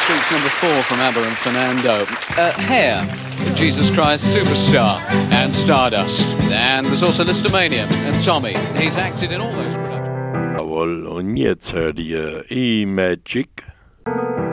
week's number 4 from ABBA and Fernando. Hair, Jesus Christ Superstar, and Stardust. And there's also Listomania and Tommy. He's acted in all those productions. Und jetzt hört ihr E-Magic